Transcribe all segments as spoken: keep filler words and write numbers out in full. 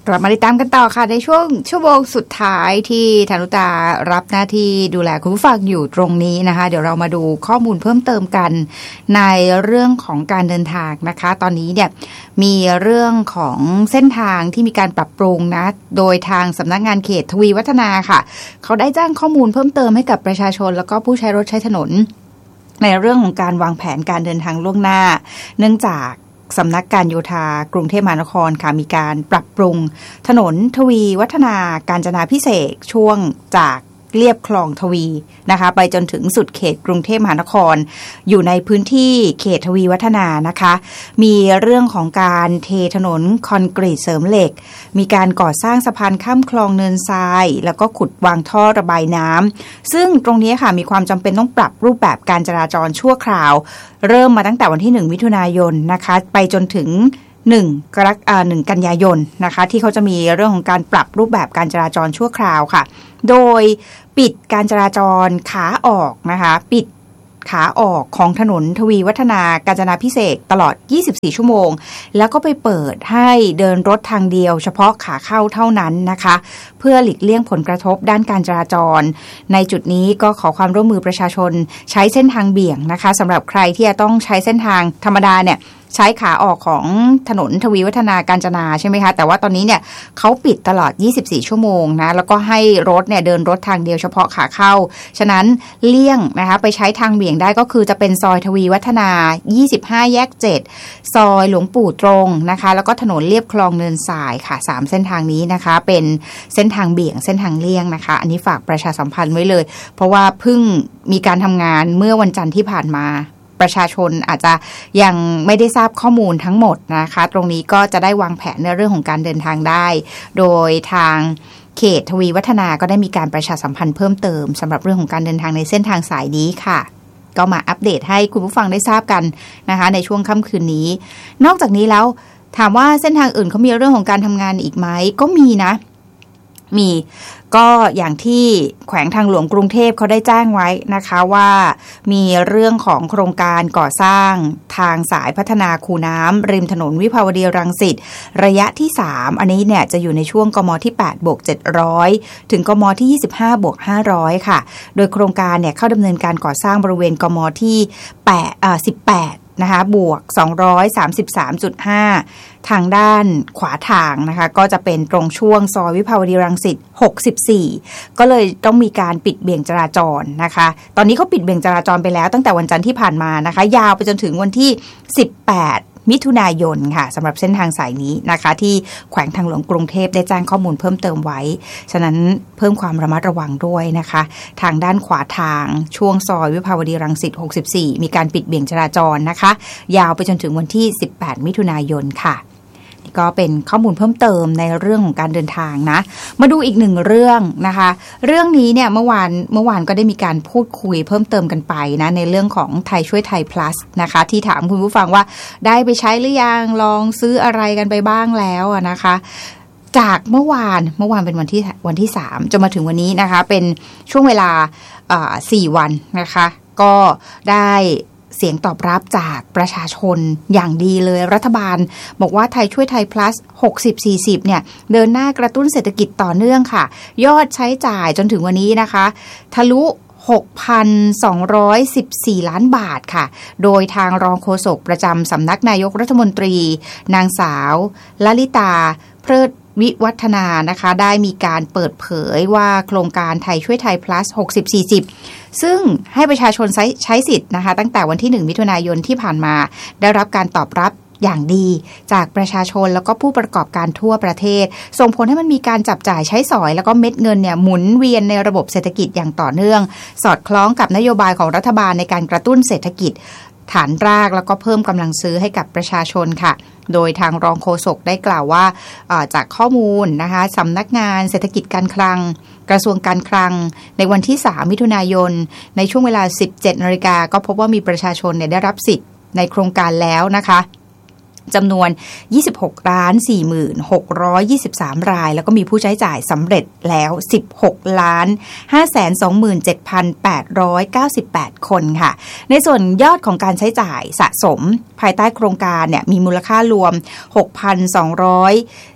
กลับมาติดตามกันต่อค่ะในช่วงชั่วโมงสุดท้ายที่ธนุตารับหน้าที่ดูแลคุณผู้ฟังอยู่ตรงนี้นะคะเดี๋ยวเรามาดูข้อมูลเพิ่มเติมกันในเรื่องของการเดินทางนะคะตอนนี้เนี่ยมีเรื่องของเส้นทางที่มีการปรับปรุงนะโดยทางสำนักงานเขตทวีวัฒนาค่ะเขาได้แจ้งข้อมูลเพิ่มเติมให้กับประชาชนแล้วก็ผู้ใช้รถใช้ถนนในเรื่องของการวางแผนการเดินทางล่วงหน้าเนื่องจากสำนักการโยธากรุงเทพมหานครค่ะมีการปรับปรุงถนนทวีวัฒนากาญจนาภิเษกช่วงจากเลียบคลองทวีนะคะไปจนถึงสุดเขตกรุงเทพมหานครอยู่ในพื้นที่เขตทวีวัฒนานะคะมีเรื่องของการเทถนนคอนกรีตเสริมเหล็กมีการก่อสร้างสะพานข้ามคลองเนินทรายแล้วก็ขุดวางท่อระบายน้ำซึ่งตรงนี้ค่ะมีความจำเป็นต้องปรับรูปแบบการจราจรชั่วคราวเริ่มมาตั้งแต่วันที่หนึ่งมิถุนายนนะคะไปจนถึงหนึ่งกรกฎาคมหนึ่งกันยายนนะคะที่เขาจะมีเรื่องของการปรับรูปแบบการจราจรชั่วคราวค่ะโดยปิดการจราจรขาออกนะคะปิดขาออกของถนนทวีวัฒนากาญจนาภิเษกตลอดยี่สิบสี่ชั่วโมงแล้วก็ไปเปิดให้เดินรถทางเดียวเฉพาะขาเข้าเท่านั้นนะคะเพื่อหลีกเลี่ยงผลกระทบด้านการจราจรในจุดนี้ก็ขอความร่วมมือประชาชนใช้เส้นทางเบี่ยงนะคะสำหรับใครที่จะต้องใช้เส้นทางธรรมดาเนี่ยใช้ขาออกของถนนทวีวัฒนากาญจนาใช่ไหมคะแต่ว่าตอนนี้เนี่ยเขาปิดตลอดยี่สิบสี่ชั่วโมงนะแล้วก็ให้รถเนี่ยเดินรถทางเดียวเฉพาะขาเข้าฉะนั้นเลี่ยงนะคะไปใช้ทางเบี่ยงได้ก็คือจะเป็นซอยทวีวัฒนายี่สิบห้าแยกเจ็ดซอยหลวงปู่ตรงนะคะแล้วก็ถนนเลียบคลองเนินทรายค่ะสามเส้นทางนี้นะคะเป็นเส้นทางเบี่ยงเส้นทางเลี่ยงนะคะอันนี้ฝากประชาสัมพันธ์ไว้เลยเพราะว่าเพิ่งมีการทำงานเมื่อวันจันทร์ที่ผ่านมาประชาชนอาจจะยังไม่ได้ทราบข้อมูลทั้งหมดนะคะตรงนี้ก็จะได้วางแผนในเรื่องของการเดินทางได้โดยทางเขตทวีวัฒนาก็ได้มีการประชาสัมพันธ์เพิ่มเติมสำหรับเรื่องของการเดินทางในเส้นทางสายนี้ค่ะก็มาอัปเดตให้คุณผู้ฟังได้ทราบกันนะคะในช่วงค่ำคืนนี้นอกจากนี้แล้วถามว่าเส้นทางอื่นเขามีเรื่องของการทำงานอีกไหมก็มีนะมีก็อย่างที่แขวงทางหลวงกรุงเทพเขาได้แจ้งไว้นะคะว่ามีเรื่องของโครงการก่อสร้างทางสายพัฒนาคูน้ำริมถนนวิภาวดีรังสิตระยะที่สามอันนี้เนี่ยจะอยู่ในช่วงกมที่แปดบวกเจ็ดร้อยถึงกมที่ยี่สิบห้าบวกห้าร้อยค่ะโดยโครงการเนี่ยเข้าดำเนินการก่อสร้างบริเวณกมที่แปดอ่าสิบแปดนะคะบวกสองร้อยสามสิบสามจุดห้าทางด้านขวาทางนะคะก็จะเป็นตรงช่วงซอยวิภาวดีรังสิตหกสิบสี่ก็เลยต้องมีการปิดเบี่ยงจราจรนะคะตอนนี้เขาปิดเบี่ยงจราจรไปแล้วตั้งแต่วันจันทร์ที่ผ่านมานะคะยาวไปจนถึงวันที่สิบแปดมิถุนายนค่ะสำหรับเส้นทางสายนี้นะคะที่แขวงทางหลวงกรุงเทพได้แจ้งข้อมูลเพิ่มเติมไว้ฉะนั้นเพิ่มความระมัดระวังด้วยนะคะทางด้านขวาทางช่วงซอยวิภาวดีรังสิตหกสิบสี่มีการปิดเบี่ยงจราจรนะคะยาวไปจนถึงวันที่สิบแปดมิถุนายนค่ะก็เป็นข้อมูลเพิ่มเติมในเรื่องของการเดินทางนะมาดูอีกหนึ่งเรื่องนะคะเรื่องนี้เนี่ยเมื่อวานเมื่อวานก็ได้มีการพูดคุยเพิ่มเติมกันไปนะในเรื่องของไทยช่วยไทย plus นะคะที่ถามคุณผู้ฟังว่าได้ไปใช้หรือยังลองซื้ออะไรกันไปบ้างแล้วนะคะจากเมื่อวานเมื่อวานเป็นวันที่วันที่สามจนมาถึงวันนี้นะคะเป็นช่วงเวลาอ่าสี่วันนะคะก็ได้เสียงตอบรับจากประชาชนอย่างดีเลยรัฐบาลบอกว่าไทยช่วยไทย plus หกสิบ สี่สิบเนี่ยเดินหน้ากระตุ้นเศรษฐกิจต่อเนื่องค่ะยอดใช้จ่ายจนถึงวันนี้นะคะทะลุ หกพันสองร้อยสิบสี่ ล้านบาทค่ะโดยทางรองโฆษกประจำสำนักนายกรัฐมนตรีนางสาวลลิตาเพลิดวิวัฒนานะคะได้มีการเปิดเผยว่าโครงการไทยช่วยไทย plus หกสิบ สี่สิบซึ่งให้ประชาชนใช้ใช้สิทธิ์นะคะตั้งแต่วันที่หนึ่งมิถุนายนที่ผ่านมาได้รับการตอบรับอย่างดีจากประชาชนแล้วก็ผู้ประกอบการทั่วประเทศส่งผลให้มันมีการจับจ่ายใช้สอยแล้วก็เม็ดเงินเนี่ยหมุนเวียนในระบบเศรษฐกิจอย่างต่อเนื่องสอดคล้องกับนโยบายของรัฐบาลในการกระตุ้นเศรษฐกิจฐานรากแล้วก็เพิ่มกำลังซื้อให้กับประชาชนค่ะโดยทางรองโฆษกได้กล่าวว่าจากข้อมูลนะคะสำนักงานเศรษฐกิจการคลังกระทรวงการคลังในวันที่สามมิถุนายนในช่วงเวลา สิบเจ็ดนาฬิกาก็พบว่ามีประชาชนเนี่ยได้รับสิทธิ์ในโครงการแล้วนะคะจำนวน ยี่สิบหกล้านสี่หมื่นหกร้อยยี่สิบสาม รายแล้วก็มีผู้ใช้จ่ายสำเร็จแล้ว สิบหกล้านห้าแสนสองหมื่นเจ็ดพันแปดร้อยเก้าสิบแปด คนค่ะในส่วนยอดของการใช้จ่ายสะสมภายใต้โครงการเนี่ยมีมูลค่ารวม หกพันสองร้อย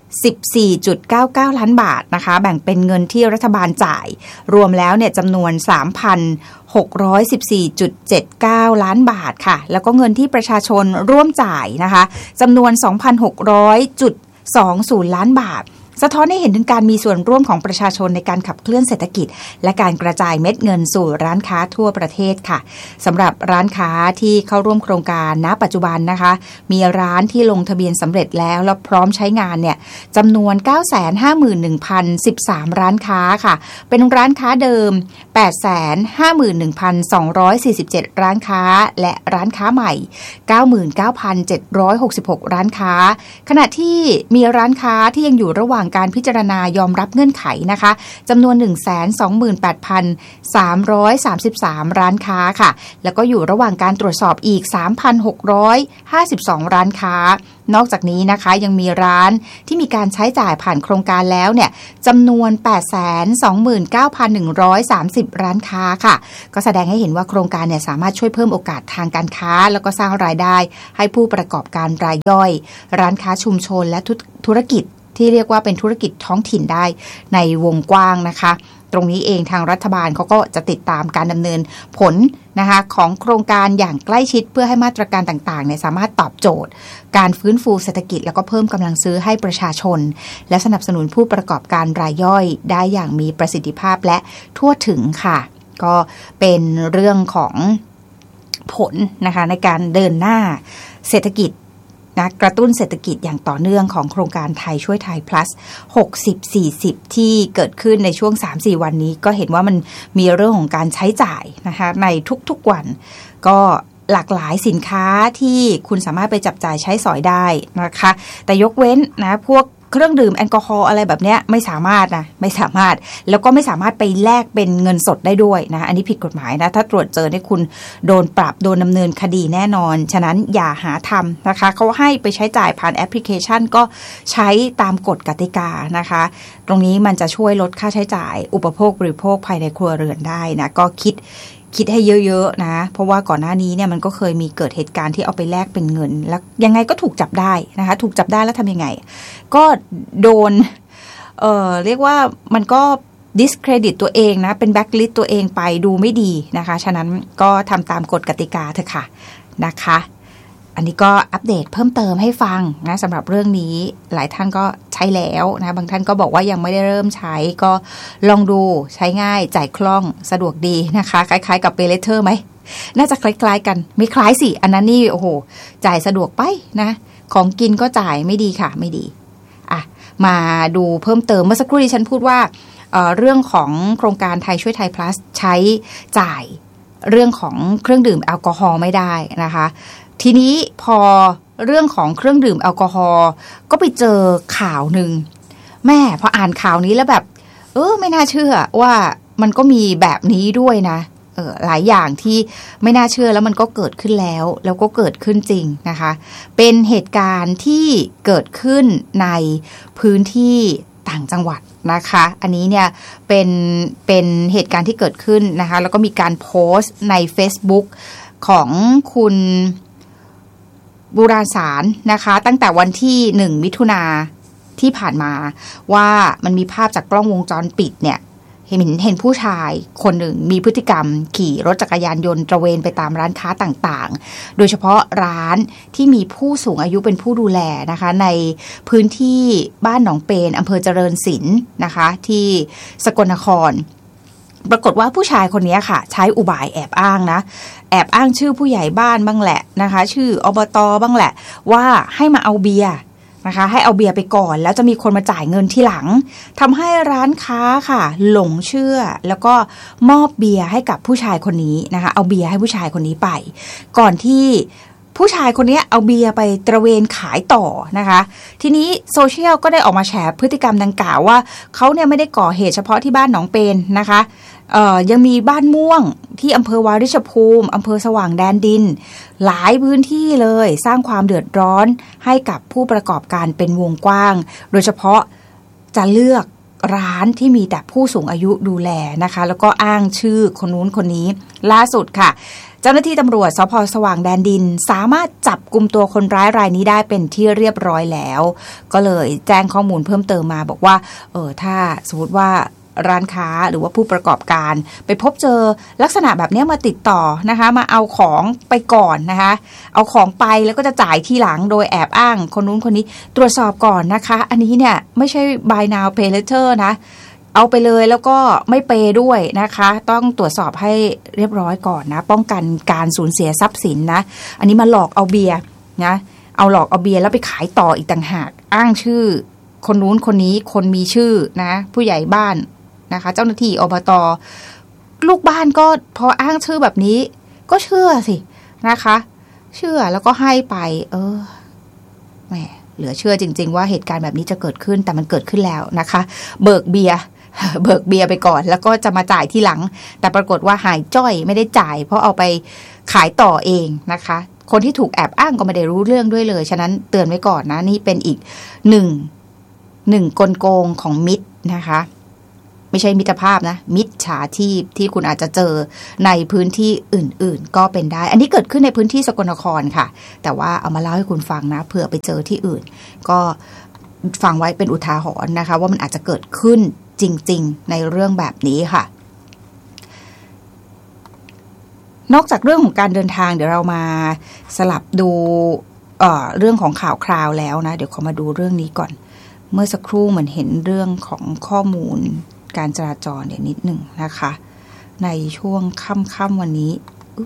สิบสี่จุดเก้าเก้า ล้านบาทนะคะแบ่งเป็นเงินที่รัฐบาลจ่ายรวมแล้วเนี่ยจำนวน สามพันหกร้อยสิบสี่จุดเจ็ดเก้า ล้านบาทค่ะแล้วก็เงินที่ประชาชนร่วมจ่ายนะคะจำนวน สองพันหกร้อยจุดสองศูนย์ ล้านบาทสะท้อนให้เห็นถึงการมีส่วนร่วมของประชาชนในการขับเคลื่อนเศรษฐกิจและการกระจายเม็ดเงินสู่ร้านค้าทั่วประเทศค่ะสำหรับร้านค้าที่เข้าร่วมโครงการณปัจจุบันนะคะมีร้านที่ลงทะเบียนสำเร็จแล้วและพร้อมใช้งานเนี่ยจำนวน เก้าแสนห้าหมื่นหนึ่งพันสิบสาม ร้านค้าค่ะเป็นร้านค้าเดิม แปดแสนห้าหมื่นหนึ่งพันสองร้อยสี่สิบเจ็ด ร้านค้าและร้านค้าใหม่ เก้าหมื่นเก้าพันเจ็ดร้อยหกสิบหก ร้านค้าขณะที่มีร้านค้าที่ยังอยู่ระหว่างการพิจารณายอมรับเงื่อนไขนะคะจำนวน หนึ่งแสนสองหมื่นแปดพันสามร้อยสามสิบสาม ร้านค้าค่ะแล้วก็อยู่ระหว่างการตรวจสอบอีก สามพันหกร้อยห้าสิบสอง ร้านค้านอกจากนี้นะคะยังมีร้านที่มีการใช้จ่ายผ่านโครงการแล้วเนี่ยจำนวน แปดแสนสองหมื่นเก้าพันหนึ่งร้อยสามสิบ ร้านค้าค่ะก็แสดงให้เห็นว่าโครงการเนี่ยสามารถช่วยเพิ่มโอกาสทางการค้าแล้วก็สร้างรายได้ให้ผู้ประกอบการรายย่อยร้านค้าชุมชนและธุรกิจที่เรียกว่าเป็นธุรกิจท้องถิ่นได้ในวงกว้างนะคะตรงนี้เองทางรัฐบาลเขาก็จะติดตามการดำเนินผลนะคะของโครงการอย่างใกล้ชิดเพื่อให้มาตรการต่างๆเนี่ยสามารถตอบโจทย์การฟื้นฟูเศรษฐกิจแล้วก็เพิ่มกำลังซื้อให้ประชาชนและสนับสนุนผู้ประกอบการรายย่อยได้อย่างมีประสิทธิภาพและทั่วถึงค่ะก็เป็นเรื่องของผลนะคะในการเดินหน้าเศรษฐกิจนะกระตุ้นเศรษฐกิจอย่างต่อเนื่องของโครงการไทยช่วยไทย plus หกสิบ สี่สิบ ที่เกิดขึ้นในช่วง สามสี่ วันนี้ก็เห็นว่ามันมีเรื่องของการใช้จ่ายนะคะในทุกๆวันก็หลากหลายสินค้าที่คุณสามารถไปจับจ่ายใช้สอยได้นะคะแต่ยกเว้นนะพวกเครื่องดื่มแอลกอฮอล์อะไรแบบเนี้ยไม่สามารถนะไม่สามารถแล้วก็ไม่สามารถไปแลกเป็นเงินสดได้ด้วยนะอันนี้ผิดกฎหมายนะถ้าตรวจเจอเนี่ยคุณโดนปรับโดนดำเนินคดีแน่นอนฉะนั้นอย่าหาทำนะคะเขาให้ไปใช้จ่ายผ่านแอปพลิเคชันก็ใช้ตามกฎกติกานะคะตรงนี้มันจะช่วยลดค่าใช้จ่ายอุปโภคบริโภคภายในครัวเรือนได้นะก็คิดคิดให้เยอะๆนะเพราะว่าก่อนหน้านี้เนี่ยมันก็เคยมีเกิดเหตุการณ์ที่เอาไปแลกเป็นเงินแล้วยังไงก็ถูกจับได้นะคะถูกจับได้แล้วทำยังไงก็โดนเอ่อเรียกว่ามันก็ discredit ตัวเองนะเป็น blacklist ตัวเองไปดูไม่ดีนะคะฉะนั้นก็ทำตามกฎกติกาเถอะค่ะนะคะอันนี้ก็อัปเดตเพิ่มเติมให้ฟังนะสำหรับเรื่องนี้หลายท่านก็ใช้แล้วนะบางท่านก็บอกว่ายังไม่ได้เริ่มใช้ก็ลองดูใช้ง่ายจ่ายคล่องสะดวกดีนะคะคล้ายๆกับ Pay Later ไหมน่าจะคล้ายๆกันไม่คล้ายสิอันนั้นนี่โอ้โหจ่ายสะดวกไปนะของกินก็จ่ายไม่ดีค่ะไม่ดีอ่ะมาดูเพิ่มเติมเมื่อสักครู่ที่ฉันพูดว่า เอ่อ เรื่องของโครงการไทยช่วยไทย plus ใช้จ่ายเรื่องของเครื่องดื่มแอลกอฮอล์ไม่ได้นะคะทีนี้พอเรื่องของเครื่องดื่มแอลกอฮอล์ก็ไปเจอข่าวหนึ่งแม่พออ่านข่าวนี้แล้วแบบเออไม่น่าเชื่อว่ามันก็มีแบบนี้ด้วยนะเออหลายอย่างที่ไม่น่าเชื่อแล้วมันก็เกิดขึ้นแล้วแล้วก็เกิดขึ้นจริงนะคะเป็นเหตุการณ์ที่เกิดขึ้นในพื้นที่ต่างจังหวัดนะคะอันนี้เนี่ยเป็นเป็นเหตุการณ์ที่เกิดขึ้นนะคะแล้วก็มีการโพสต์ใน Facebook ของคุณบูราสารนะคะตั้งแต่วันที่หนึ่งมิถุนาที่ผ่านมาว่ามันมีภาพจากกล้องวงจรปิดเนี่ยเห็นเห็นผู้ชายคนหนึ่งมีพฤติกรรมขี่รถจักรยานยนต์ตระเวนไปตามร้านค้าต่างๆโดยเฉพาะร้านที่มีผู้สูงอายุเป็นผู้ดูแลนะคะในพื้นที่บ้านหนองเปนอำเภอเจริญศิลป์นะคะที่สกลนครปรากฏว่าผู้ชายคนนี้ค่ะใช้อุบายแอบอ้างนะแอบอ้างชื่อผู้ใหญ่บ้านบ้างแหละนะคะชื่ออบต.บ้างแหละว่าให้มาเอาเบียร์นะคะให้เอาเบียร์ไปก่อนแล้วจะมีคนมาจ่ายเงินทีหลังทำให้ร้านค้าค่ะหลงเชื่อแล้วก็มอบเบียร์ให้กับผู้ชายคนนี้นะคะเอาเบียร์ให้ผู้ชายคนนี้ไปก่อนที่ผู้ชายคนนี้เอาเบียร์ไปตระเวนขายต่อนะคะทีนี้โซเชียลก็ได้ออกมาแชร์พฤติกรรมดังกล่าวว่าเขาเนี่ยไม่ได้ก่อเหตุเฉพาะที่บ้านหนองเปนนะคะเอ่อยังมีบ้านม่วงที่อำเภอวาริชภูมิอำเภอสว่างแดนดินหลายพื้นที่เลยสร้างความเดือดร้อนให้กับผู้ประกอบการเป็นวงกว้างโดยเฉพาะจะเลือกร้านที่มีแต่ผู้สูงอายุดูแลนะคะแล้วก็อ้างชื่อคนนู้นคนนี้ล่าสุดค่ะเจ้าหน้าที่ตำรวจสภ.สว่างแดนดินสามารถจับกุมตัวคนร้ายรายนี้ได้เป็นที่เรียบร้อยแล้วก็เลยแจ้งข้อมูลเพิ่มเติมมาบอกว่าเออถ้าสมมติว่าร้านค้าหรือว่าผู้ประกอบการไปพบเจอลักษณะแบบนี้มาติดต่อนะคะมาเอาของไปก่อนนะคะเอาของไปแล้วก็จะจ่ายทีหลังโดยแอบอ้างคนนู้นคนนี้ตรวจสอบก่อนนะคะอันนี้เนี่ยไม่ใช่ buy now pay later นะเอาไปเลยแล้วก็ไม่เปย์ด้วยนะคะต้องตรวจสอบให้เรียบร้อยก่อนนะป้องกันการสูญเสียทรัพย์สินนะอันนี้มาหลอกเอาเบียร์นะเอาหลอกเอาเบียร์แล้วไปขายต่ออีกต่างหากอ้างชื่อคนนู้นคนนี้คนมีชื่อนะผู้ใหญ่บ้านนะคะเจ้าหน้าที่อบต.ลูกบ้านก็พออ้างชื่อแบบนี้ก็เชื่อสินะคะเชื่อแล้วก็ให้ไปเออแหมเหลือเชื่อจริงๆว่าเหตุการณ์แบบนี้จะเกิดขึ้นแต่มันเกิดขึ้นแล้วนะคะเบิกเบียร์เบิกเบียร์ไปก่อนแล้วก็จะมาจ่ายทีหลังแต่ปรากฏว่าหายจ้อยไม่ได้จ่ายเพราะเอาไปขายต่อเองนะคะคนที่ถูกแอบอ้างก็ไม่ได้รู้เรื่องด้วยเลยฉะนั้นเตือนไว้ก่อนนะนี่เป็นอีกหนึ่งหนึ่งกลโกงของมิตรนะคะไม่ใช่มิตรภาพนะมิจฉาชีพที่คุณอาจจะเจอในพื้นที่อื่นๆก็เป็นได้อันนี้เกิดขึ้นในพื้นที่สกลนครค่ะแต่ว่าเอามาเล่าให้คุณฟังนะเผื่อไปเจอที่อื่นก็ฟังไว้เป็นอุทาหรณ์นะคะว่ามันอาจจะเกิดขึ้นจริงๆในเรื่องแบบนี้ค่ะนอกจากเรื่องของการเดินทางเดี๋ยวเรามาสลับดูเอ่อเรื่องของข่าวคราวแล้วนะเดี๋ยวขอมาดูเรื่องนี้ก่อนเมื่อสักครู่เหมือนเห็นเรื่องของข้อมูลการจราจรเดี๋ยวนิดหนึ่งนะคะในช่วงค่ำๆวันนี้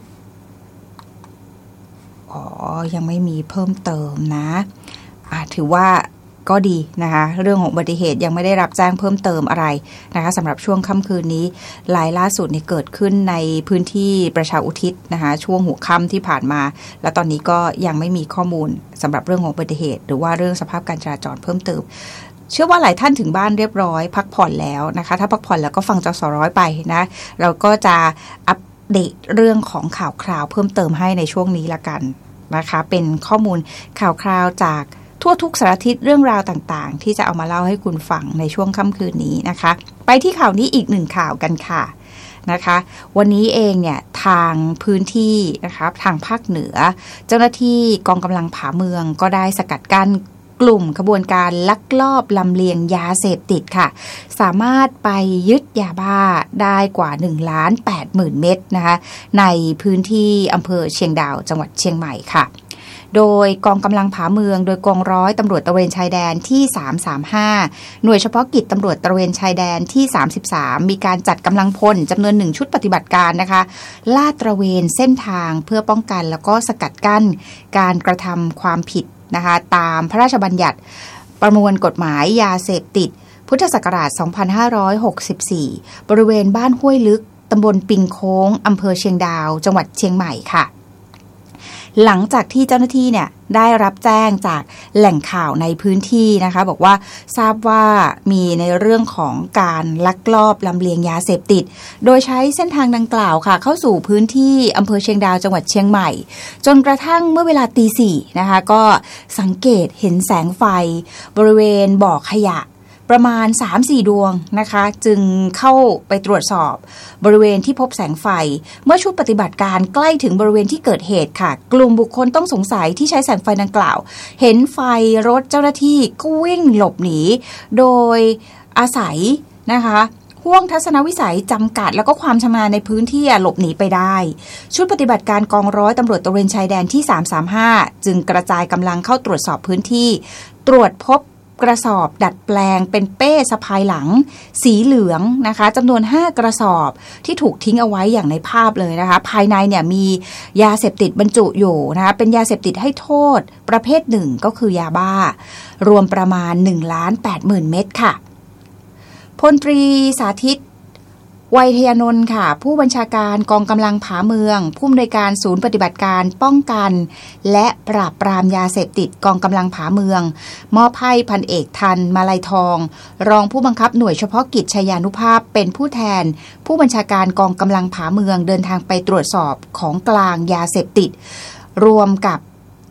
อ๋อยังไม่มีเพิ่มเติมนะอ่ะถือว่าก็ดีนะคะเรื่องของอุบัติเหตุยังไม่ได้รับแจ้งเพิ่มเติมอะไรนะคะสำหรับช่วงค่ำคืนนี้รายล่าสุดนี่เกิดขึ้นในพื้นที่ประชาอุทิศนะคะช่วงหัวค่ำที่ผ่านมาแล้วตอนนี้ก็ยังไม่มีข้อมูลสำหรับเรื่องของอุบัติเหตุหรือว่าเรื่องสภาพการจราจรเพิ่มเติมเชื่อว่าหลายท่านถึงบ้านเรียบร้อยพักผ่อนแล้วนะคะถ้าพักผ่อนแล้วก็ฟังจสร้อยไปนะเราก็จะอัปเดตเรื่องของข่าวคราวเพิ่มเติมให้ในช่วงนี้ละกันนะคะเป็นข้อมูลข่าวคราวจากทั่วทุกสารทิศเรื่องราวต่างๆที่จะเอามาเล่าให้คุณฟังในช่วงค่ำคืนนี้นะคะไปที่ข่าวนี้อีกหนึ่งข่าวกันค่ะนะคะวันนี้เองเนี่ยทางพื้นที่นะคะทางภาคเหนือเจ้าหน้าที่กองกำลังผาเมืองก็ได้สกัดกั้นกลุ่มขบวนการลักลอบลำเลียงยาเสพติดค่ะสามารถไปยึดยาบ้าได้กว่า หนึ่งล้านแปดหมื่น เม็ดนะคะในพื้นที่อำเภอเชียงดาวจังหวัดเชียงใหม่ค่ะโดยกองกำลังผาเมืองโดยกองร้อยตำรวจตระเวนชายแดนที่สามสามห้าหน่วยเฉพาะกิจตำรวจตระเวนชายแดนที่สามสิบสามมีการจัดกำลังพลจำนวนหนึ่งชุดปฏิบัติการนะคะลาดตระเวนเส้นทางเพื่อป้องกันแล้วก็สกัดกั้นการกระทำความผิดนะคะตามพระราชบัญญัติประมวลกฎหมายยาเสพติดพุทธศักราชสองพันห้าร้อยหกสิบสี่บริเวณบ้านห้วยลึกตำบลปิงโค้งอำเภอเชียงดาวจังหวัดเชียงใหม่ค่ะหลังจากที่เจ้าหน้าที่เนี่ยได้รับแจ้งจากแหล่งข่าวในพื้นที่นะคะบอกว่าทราบว่ามีในเรื่องของการลักลอบลำเลียงยาเสพติดโดยใช้เส้นทางดังกล่าวค่ะเข้าสู่พื้นที่อำเภอเชียงดาวจังหวัดเชียงใหม่จนกระทั่งเมื่อเวลาตีสี่นะคะก็สังเกตเห็นแสงไฟบริเวณบ่อขยะประมาณ สามสี่ ดวงนะคะจึงเข้าไปตรวจสอบบริเวณที่พบแสงไฟเมื่อชุดปฏิบัติการใกล้ถึงบริเวณที่เกิดเหตุค่ะกลุ่มบุคคลต้องสงสัยที่ใช้แสงไฟดังกล่าวเห็นไฟรถเจ้าหน้าที่ก็วิ่งหลบหนีโดยอาศัยนะคะห่วงทัศนวิสัยจำกัดแล้วก็ความชำนาญในพื้นที่หลบหนีไปได้ชุดปฏิบัติการกองร้อยตำรวจตระเวนชายแดนที่สามสามห้าจึงกระจายกำลังเข้าตรวจสอบพื้นที่ตรวจพบกระสอบดัดแปลงเป็นเป้สะพายหลังสีเหลืองนะคะจำนวนห้ากระสอบที่ถูกทิ้งเอาไว้อย่างในภาพเลยนะคะภายในเนี่ยมียาเสพติดบรรจุอยู่นะคะเป็นยาเสพติดให้โทษประเภทหนึ่งก็คือยาบ้ารวมประมาณ หนึ่งล้านแปดหมื่น เม็ดค่ะพลตรีสาธิตไวยทยานนท์ค่ะผู้บัญชาการกองกำลังผาเมืองผู้อำนวยการศูนย์ปฏิบัติการป้องกันและปราบปรามยาเสพติดกองกำลังผาเมืองมอบให้พันเอกทันมาลัยทองรองผู้บังคับหน่วยเฉพาะกิจชัยยานุภาพเป็นผู้แทนผู้บัญชาการกองกำลังผาเมืองเดินทางไปตรวจสอบของกลางยาเสพติดรวมกับ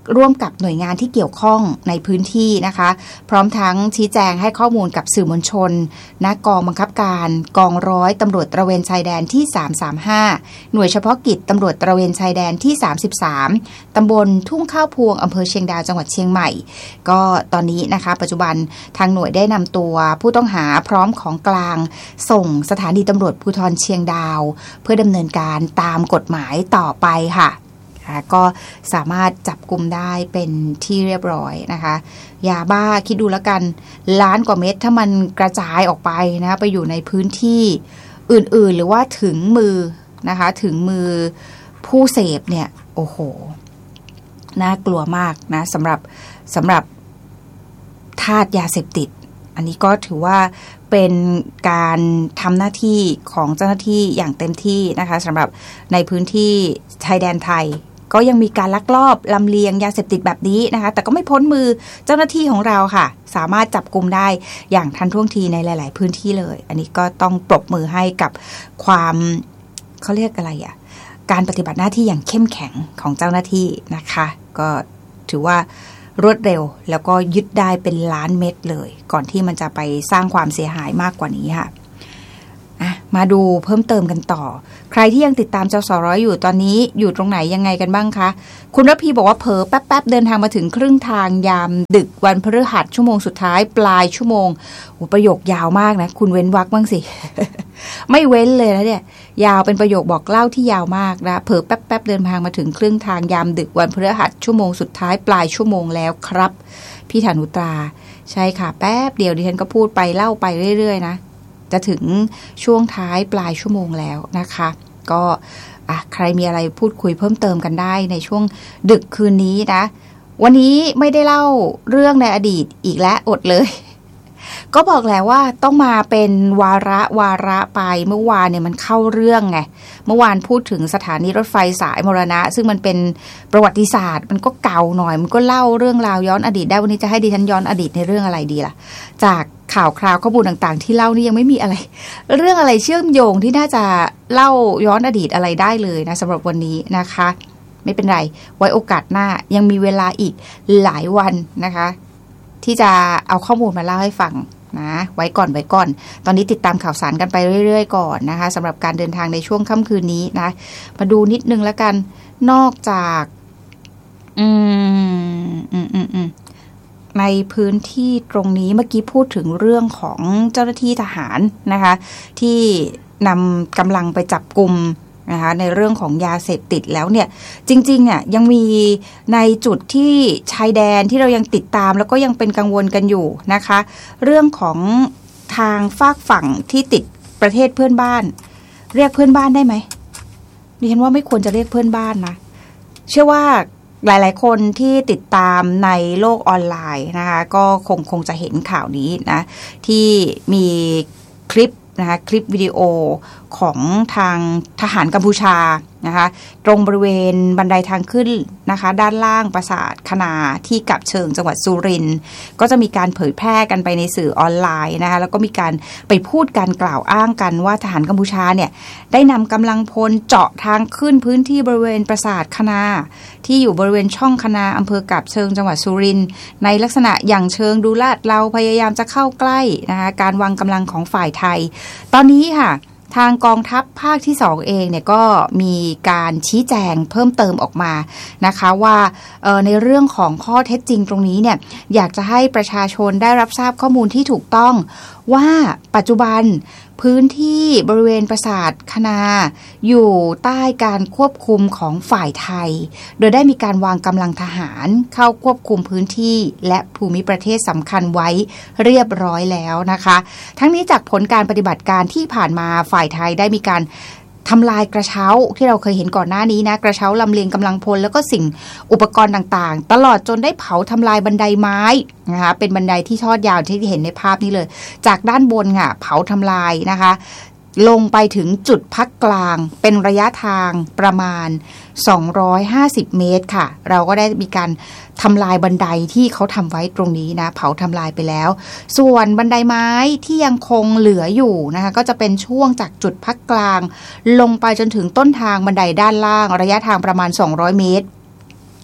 ร่วมกับหน่วยงานที่เกี่ยวข้องในพื้นที่นะคะพร้อมทั้งชี้แจงให้ข้อมูลกับสื่อมวลชนณกองบังคับการกองร้อยตำรวจตระเวนชายแดนที่สามสามห้าหน่วยเฉพาะกิจตำรวจตระเวนชายแดนที่สามสิบสามตำบลทุ่งข้าวพวงอำเภอเชียงดาวจังหวัดเชียงใหม่ก็ตอนนี้นะคะปัจจุบันทางหน่วยได้นำตัวผู้ต้องหาพร้อมของกลางส่งสถานีตำรวจภูธรเชียงดาวเพื่อดำเนินการตามกฎหมายต่อไปค่ะก็สามารถจับกุมได้เป็นที่เรียบร้อยนะคะยาบ้าคิดดูแล้วกันล้านกว่าเม็ดถ้ามันกระจายออกไปนะไปอยู่ในพื้นที่อื่นๆหรือว่าถึงมือนะคะถึงมือผู้เสพเนี่ยโอ้โหน่ากลัวมากนะสำหรับสำหรับทาสยาเสพติดอันนี้ก็ถือว่าเป็นการทำหน้าที่ของเจ้าหน้าที่อย่างเต็มที่นะคะสำหรับในพื้นที่ชายแดนไทยก็ยังมีการลักลอบลำเลียงยาเสพติดแบบนี้นะคะแต่ก็ไม่พ้นมือเจ้าหน้าที่ของเราค่ะสามารถจับกุมได้อย่างทันท่วงทีในหลายๆพื้นที่เลยอันนี้ก็ต้องปรบมือให้กับความเขาเรียกอะไรอ่ะการปฏิบัติหน้าที่อย่างเข้มแข็งของเจ้าหน้าที่นะคะก็ถือว่ารวดเร็วแล้วก็ยึดได้เป็นล้านเม็ดเลยก่อนที่มันจะไปสร้างความเสียหายมากกว่านี้ค่ะมาดูเพิ่มเติมกันต่อใครที่ยังติดตามจสร้อยอยู่ตอนนี้อยู่ตรงไหนยังไงกันบ้างคะคุณรพีบอกว่าเผลอแป๊บๆเดินทางมาถึงครึ่งทางยามดึกวันพฤหัสชั่วโมงสุดท้ายปลายชั่วโมงโอ้ประโยคยาวมากนะคุณเว้นวรรคบ้างสิ ไม่เว้นเลยนะเนี่ยยาวเป็นประโยคบอกเล่าที่ยาวมากนะเผลอแป๊บๆเดินทางมาถึงครึ่งทางยามดึกวันพฤหัสชั่วโมงสุดท้ายปลายชั่วโมงแล้วครับพี่ฐานุตราใช่ค่ะแป๊บเดียวดิฉันก็พูดไปเล่าไปเรื่อยๆนะจะถึงช่วงท้ายปลายชั่วโมงแล้วนะคะก็อ่ะใครมีอะไรพูดคุยเพิ่มเติมกันได้ในช่วงดึกคืนนี้นะวันนี้ไม่ได้เล่าเรื่องในอดีตอีกแล้วอดเลยก็บอกแล้วว่าต้องมาเป็นวาระวาระไปเมื่อวานเนี่ยมันเข้าเรื่องไงเมื่อวานพูดถึงสถานีรถไฟสายมรณะซึ่งมันเป็นประวัติศาสตร์มันก็เก่าหน่อยมันก็เล่าเรื่องราวย้อนอดีตได้วันนี้จะให้ดิฉันย้อนอดีตในเรื่องอะไรดีล่ะจากข่าวคราวข้อมูลต่างๆที่เล่านี่ยังไม่มีอะไรเรื่องอะไรเชื่อมโยงที่น่าจะเล่าย้อนอดีตอะไรได้เลยนะสำหรับวันนี้นะคะไม่เป็นไรไว้โอกาสหน้ายังมีเวลาอีกหลายวันนะคะที่จะเอาข้อมูลมาเล่าให้ฟังนะไว้ก่อนไว้ก่อนตอนนี้ติดตามข่าวสารกันไปเรื่อยๆก่อนนะคะสำหรับการเดินทางในช่วงค่ำคืนนี้นะมาดูนิดนึงแล้วกันนอกจากอืมอืมอืมอืมในพื้นที่ตรงนี้เมื่อกี้พูดถึงเรื่องของเจ้าหน้าที่ทหารนะคะที่นำกำลังไปจับกุมนะคะในเรื่องของยาเสพติดแล้วเนี่ยจริงๆเนี่ยยังมีในจุดที่ชายแดนที่เรายังติดตามแล้วก็ยังเป็นกังวลกันอยู่นะคะเรื่องของทางฝากฝั่งที่ติดประเทศเพื่อนบ้านเรียกเพื่อนบ้านได้ไหมดิฉันว่าไม่ควรจะเรียกเพื่อนบ้านนะเชื่อว่าหลายๆคนที่ติดตามในโลกออนไลน์นะคะก็คงคงจะเห็นข่าวนี้นะที่มีคลิปนะคะคลิปวิดีโอของทางทหารกัมพูชานะคะตรงบริเวณบันไดทางขึ้นนะคะด้านล่างปราสาทคณาที่กาบเชิงจังหวัดสุรินทร์ก็จะมีการเผยแพร่กันไปในสื่อออนไลน์นะคะแล้วก็มีการไปพูดการกล่าวอ้างกันว่าทหารกัมพูชาเนี่ยได้นำกำลังพลเจาะทางขึ้นพื้นที่บริเวณปราสาทคณาที่อยู่บริเวณช่องคณาอำเภอกาบเชิงจังหวัดสุรินทร์ในลักษณะอย่างเชิงดูลาดเราพยายามจะเข้าใกล้นะคะการวางกำลังของฝ่ายไทยตอนนี้ค่ะทางกองทัพภาคที่สองเองเนี่ยก็มีการชี้แจงเพิ่มเติมออกมานะคะว่าในเรื่องของข้อเท็จจริงตรงนี้เนี่ยอยากจะให้ประชาชนได้รับทราบข้อมูลที่ถูกต้องว่าปัจจุบันพื้นที่บริเวณปราสาทคณาอยู่ใต้การควบคุมของฝ่ายไทยโดยได้มีการวางกำลังทหารเข้าควบคุมพื้นที่และภูมิประเทศสำคัญไว้เรียบร้อยแล้วนะคะทั้งนี้จากผลการปฏิบัติการที่ผ่านมาฝ่ายไทยได้มีการทำลายกระเช้าที่เราเคยเห็นก่อนหน้านี้นะกระเช้าลำเลียงกำลังพลแล้วก็สิ่งอุปกรณ์ต่างๆตลอดจนได้เผาทำลายบันไดไม้นะคะเป็นบันไดที่ทอดยาวที่เห็นในภาพนี้เลยจากด้านบนค่ะเผาทำลายนะคะลงไปถึงจุดพักกลางเป็นระยะทางประมาณสองร้อยห้าสิบเมตรค่ะเราก็ได้มีการทำลายบันไดที่เขาทำไว้ตรงนี้นะเผาทำลายไปแล้วส่วนบันไดไม้ที่ยังคงเหลืออยู่นะคะก็จะเป็นช่วงจากจุดพักกลางลงไปจนถึงต้นทางบันไดด้านล่างระยะทางประมาณสองร้อยเมตร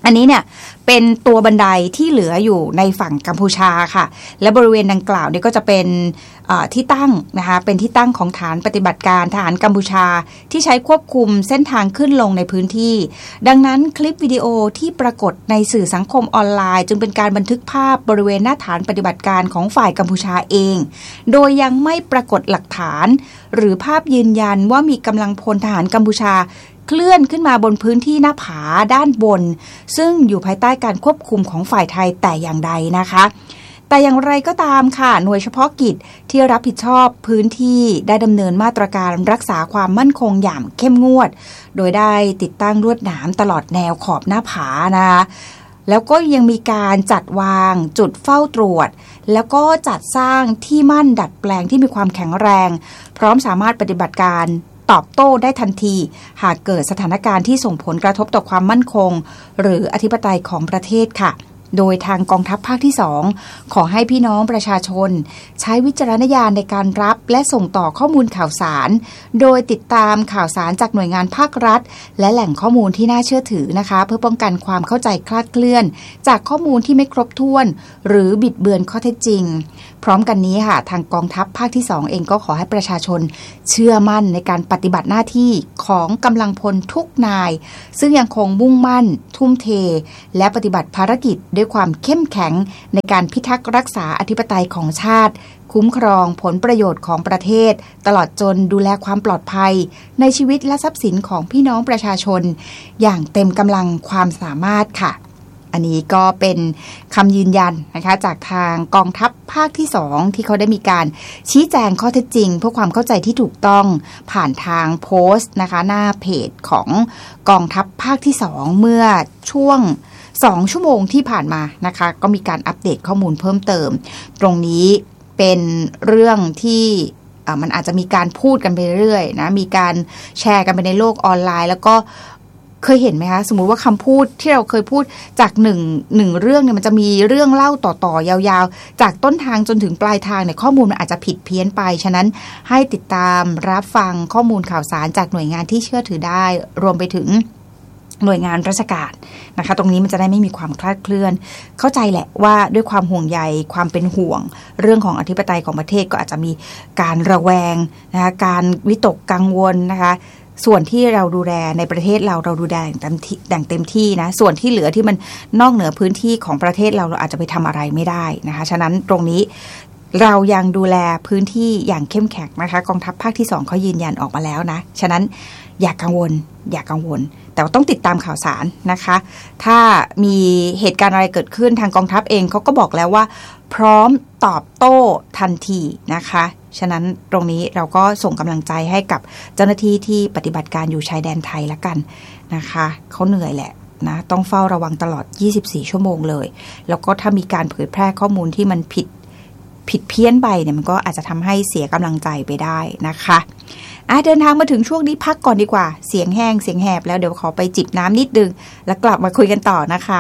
อันนี้เนี่ยเป็นตัวบันไดที่เหลืออยู่ในฝั่งกัมพูชาค่ะและบริเวณดังกล่าวนี่ก็จะเป็นที่ตั้งนะคะเป็นที่ตั้งของฐานปฏิบัติการทหารกัมพูชาที่ใช้ควบคุมเส้นทางขึ้นลงในพื้นที่ดังนั้นคลิปวิดีโอที่ปรากฏในสื่อสังคมออนไลน์จึงเป็นการบันทึกภาพบริเวณหน้าฐานปฏิบัติการของฝ่ายกัมพูชาเองโดยยังไม่ปรากฏหลักฐานหรือภาพยืนยันว่ามีกำลังพลทหารกัมพูชาเคลื่อนขึ้นมาบนพื้นที่หน้าผาด้านบนซึ่งอยู่ภายใต้การควบคุมของฝ่ายไทยแต่อย่างใดนะคะแต่อย่างไรก็ตามค่ะหน่วยเฉพาะกิจที่รับผิดชอบพื้นที่ได้ดำเนินมาตรการรักษาความมั่นคงอย่างเข้มงวดโดยได้ติดตั้งลวดหนามตลอดแนวขอบหน้าผานะคะแล้วก็ยังมีการจัดวางจุดเฝ้าตรวจแล้วก็จัดสร้างที่มั่นดัดแปลงที่มีความแข็งแรงพร้อมสามารถปฏิบัติการตอบโต้ได้ทันทีหากเกิดสถานการณ์ที่ส่งผลกระทบต่อความมั่นคงหรืออธิปไตยของประเทศค่ะโดยทางกองทัพภาคที่สองขอให้พี่น้องประชาชนใช้วิจารณญาณในการรับและส่งต่อข้อมูลข่าวสารโดยติดตามข่าวสารจากหน่วยงานภาครัฐและแหล่งข้อมูลที่น่าเชื่อถือนะคะเพื่อป้องกันความเข้าใจคลาดเคลื่อนจากข้อมูลที่ไม่ครบถ้วนหรือบิดเบือนข้อเท็จจริงพร้อมกันนี้ค่ะทางกองทัพภาคที่สองเองก็ขอให้ประชาชนเชื่อมั่นในการปฏิบัติหน้าที่ของกำลังพลทุกนายซึ่งยังคงมุ่งมั่นทุ่มเทและปฏิบัติภารกิจด้วยความเข้มแข็งในการพิทักษ์รักษาอธิปไตยของชาติคุ้มครองผลประโยชน์ของประเทศตลอดจนดูแลความปลอดภัยในชีวิตและทรัพย์สินของพี่น้องประชาชนอย่างเต็มกำลังความสามารถค่ะอันนี้ก็เป็นคำยืนยันนะคะจากทางกองทัพภาคที่สองที่เขาได้มีการชี้แจงข้อเท็จจริงเพื่อความเข้าใจที่ถูกต้องผ่านทางโพสต์นะคะหน้าเพจของกองทัพภาคที่สองเมื่อช่วงสองชั่วโมงที่ผ่านมานะคะก็มีการอัปเดตข้อมูลเพิ่มเติมตรงนี้เป็นเรื่องที่มันอาจจะมีการพูดกันไปเรื่อยนะมีการแชร์กันไปในโลกออนไลน์แล้วก็เคยเห็นไหมคะสมมุติว่าคำพูดที่เราเคยพูดจากหนึ่งหนึ่งเรื่องเนี่ยมันจะมีเรื่องเล่าต่อๆยาวๆจากต้นทางจนถึงปลายทางเนี่ยข้อมูลมันอาจจะผิดเพี้ยนไปฉะนั้นให้ติดตามรับฟังข้อมูลข่าวสารจากหน่วยงานที่เชื่อถือได้รวมไปถึงหน่วยงานราชการนะคะตรงนี้มันจะได้ไม่มีความคลาดเคลื่อนเข้าใจแหละว่าด้วยความห่วงใยความเป็นห่วงเรื่องของอธิปไตยของประเทศก็อาจจะมีการระแวงนะคะการวิตกกังวลนะคะส่วนที่เราดูแลในประเทศเราเราดูแลอย่างเต็มที่อย่างเต็มที่นะส่วนที่เหลือที่มันนอกเหนือพื้นที่ของประเทศเราเราอาจจะไปทำอะไรไม่ได้นะคะฉะนั้นตรงนี้เรายังดูแลพื้นที่อย่างเข้มแข็งนะคะกองทัพภาคที่สองเขายืนยันออกมาแล้วนะฉะนั้นอย่ากังวลอย่ากังวลแต่ต้องติดตามข่าวสารนะคะถ้ามีเหตุการณ์อะไรเกิดขึ้นทางกองทัพเองเขาก็บอกแล้วว่าพร้อมตอบโต้ทันทีนะคะฉะนั้นตรงนี้เราก็ส่งกำลังใจให้กับเจ้าหน้าที่ที่ปฏิบัติการอยู่ชายแดนไทยละกันนะคะเขาเหนื่อยแหละนะต้องเฝ้าระวังตลอดยี่สิบสี่ชั่วโมงเลยแล้วก็ถ้ามีการเผยแพร่ข้อมูลที่มันผิดผิดเพี้ยนไปเนี่ยมันก็อาจจะทำให้เสียกำลังใจไปได้นะคะอ่ะเดินทางมาถึงช่วงนี้พักก่อนดีกว่าเสียงแห้งเสียงแหบแล้วเดี๋ยวขอไปจิบน้ำนิดนึงแล้วกลับมาคุยกันต่อนะคะ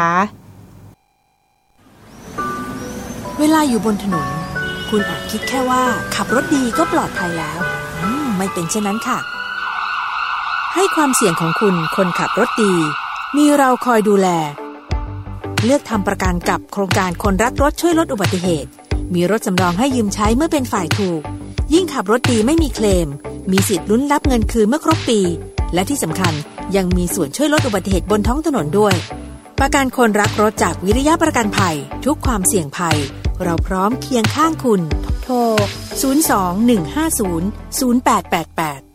เวลาอยู่บนถนนคุณอาจคิดแค่ว่าขับรถดีก็ปลอดภัยแล้วอืมไม่เป็นเช่นนั้นค่ะให้ความเสี่ยงของคุณคนขับรถดีมีเราคอยดูแลเลือกทำประกันกับโครงการคนรักรถช่วยลดอุบัติเหตุมีรถสำรองให้ยืมใช้เมื่อเป็นฝ่ายถูกยิ่งขับรถดีไม่มีเคลมมีสิทธิ์ลุ้นรับเงินคืนเมื่อครบปีและที่สำคัญยังมีส่วนช่วยลดอุบัติเหตุบนท้องถนนด้วยประกันคนรักรถจากวิริยะประกันภัยทุกความเสี่ยงภัยเราพร้อมเคียงข้างคุณโทรศูนย์ สอง หนึ่ง ห้า ศูนย์ ศูนย์ แปด แปด แปด